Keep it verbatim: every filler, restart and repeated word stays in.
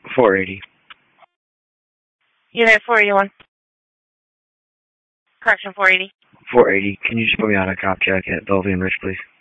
four eighty. You there, four eighty-one. Correction, four eighty. four eighty. Can you just put me on a cop check at Bellevue and Rich, please?